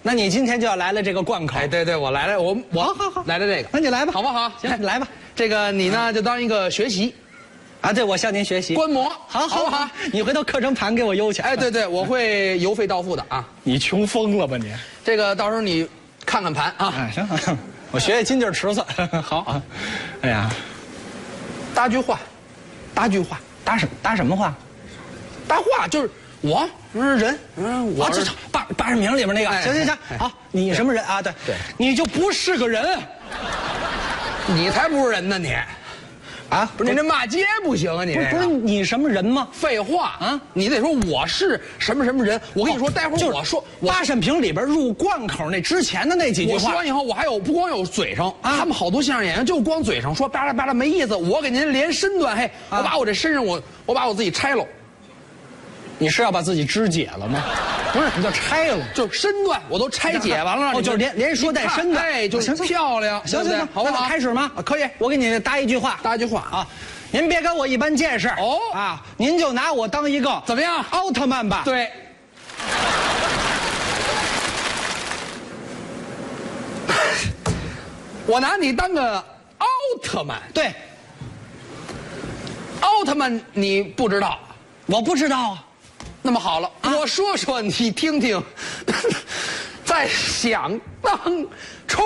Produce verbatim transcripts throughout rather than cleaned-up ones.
那你今天就要来了这个贯口。 哎，对对，我来了，我我好好好来了这个， 那你来吧， 好不好？ 行，你来吧。 这个你呢就当一个学习， 啊，对，我向您学习。 观摩， 好好好不好？ 你回头课程盘给我邮去。 哎，对对，我会邮费到付的啊。 你穷疯了吧你？ 这个到时候你看看盘啊。 哎，行，我学学金劲池子。好啊。哎呀， 搭句话，搭句话， 搭什搭什么话？ 搭话就是我是人，嗯，我啊，这是八八十名里面那个。 哎行行行，好，你什么人啊？对对， 你就不是个人你才不是人呢你， 啊？ 不是你这骂街不行啊你不是不是你什么人吗？ 废话啊啊！你得说我是什么什么人。我跟你说，待会儿我说我八扇屏里边入贯口那之前的那几句话我说完以后，我还有不光有嘴上， 啊他们好多相声演员就光嘴上说巴拉巴拉没意思。我给您连身段，嘿，我把我这身上我我把我自己拆了， 你是要把自己肢解了吗？不是，你叫拆了。 就是身段我都拆解完了。 哦，就是连连说带身的， 哎，就是漂亮， 行行行， 好不好？ 开始吗？ 啊，可以。 我给你搭一句话， 搭一句话啊，您别跟我一般见识哦啊，您就拿我当一个怎么样？ 奥特曼吧。 对。我拿你当个奥特曼。 对， 奥特曼你不知道， 我不知道啊。 那么好了，我说说你听听。在想当初，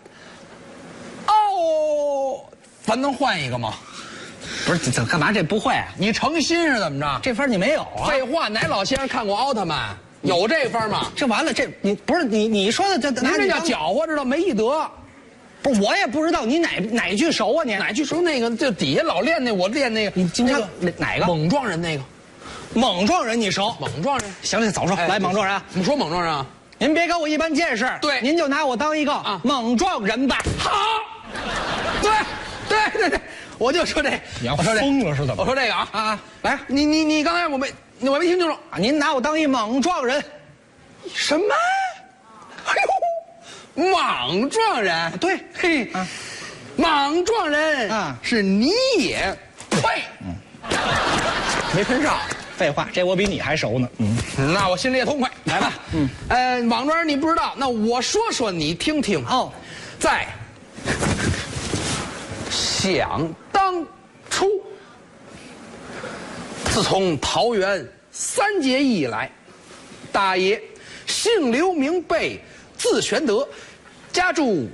哦，咱能换一个吗？ 不是，怎干嘛这不会啊？ 你诚心是怎么着？ 这分你没有啊？ 废话，哪老先生看过奥特曼？有这分吗？ 这完了，这你不是你你说的这， 您这叫搅和，知道没义德。 不是，我也不知道你哪哪句熟啊你？ 哪句熟？那个就底下老练那，我练那个。 你今天那个哪个？ 猛撞人那个。 猛撞人你熟？ 猛撞人。 行了，早说。 哎来，猛撞人啊！ 怎么说猛撞人啊？ 您别跟我一般见识。 对， 您就拿我当一个啊猛撞人吧。 好。对，对对对，我就说这。 你要我说这疯了是怎么？ 我说这个啊啊啊！来， 你你你刚才我没我没听清楚啊，您拿我当一猛撞人。 什么？哎呦，莽撞人。 对， 嘿， 啊莽撞人啊是你也呸，没喷上。 废话，这我比你还熟呢。嗯， 那我心里也痛快。来吧，嗯，呃，莽撞人你不知道，那我说说你听听。 哦， 在想当初，自从桃园三结义以来，大爷姓刘名备，字玄德，家住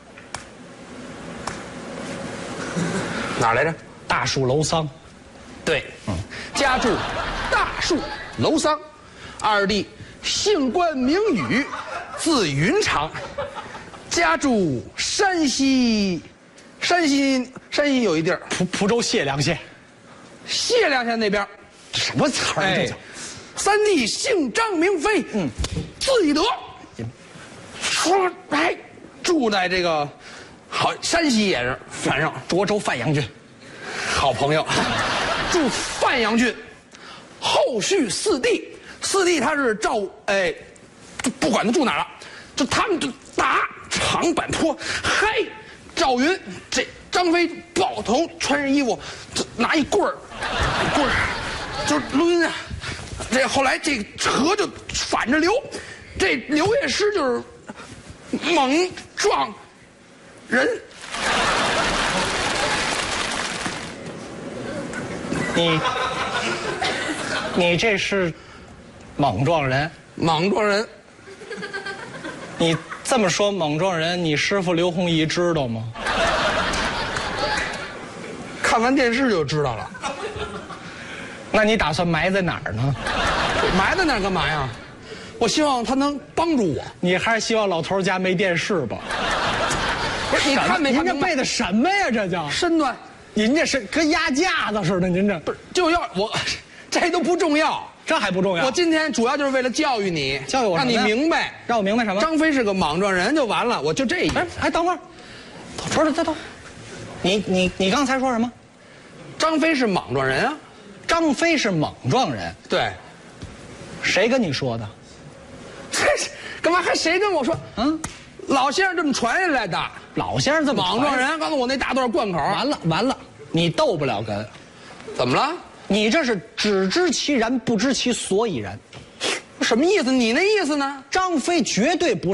哪儿来着？ 大树楼桑。 对，嗯，家住大树楼桑，二弟姓关名羽，字云长，家住山西，山西山西有一地儿， 蒲蒲州解良县。 解良县那边， 什么词儿啊这叫？ 三弟姓张名飞，嗯，字翼德，说哎，住在这个好山西也是，反正涿州范阳郡。 好朋友，住范阳郡。后续四弟，四弟他是赵，哎，就不管他住哪儿了，就他们就打长坂坡，嗨，赵云这张飞抱头穿上衣服，就拿一棍儿，棍儿就是抡啊。这后来这河就反着流，这刘乐师就是猛撞人。 你，你这是猛撞人？ 莽撞人， 你这么说猛撞人，你师傅刘洪义知道吗？ 看完电视就知道了。 那你打算埋在哪儿呢？ 埋在那儿干嘛呀？我希望他能帮助我。 你还是希望老头家没电视吧？ 不是，你看没看明白？ 您这背的什么呀？这叫身段， 您这是跟压架子似的，您这不是就要我，这都不重要， 这还不重要。 我今天主要就是为了教育你， 教育我什让你么呀明白， 让我明白什么？ 张飞是个莽撞人就完了，我就这一。 哎哎，等会儿，不是，再等，你你你刚才说什么？ 张飞是莽撞人啊？ 张飞是莽撞人， 对， 谁跟你说的？ 这是干嘛还谁跟我说？ 嗯， 老先生这么传下来的。 老先生这么莽撞人，告诉我那大段贯口。 完了完了，你斗不了哏， 怎么了？ 你这是只知其然，不知其所以然。 什么意思？你那意思呢？ 张飞绝对不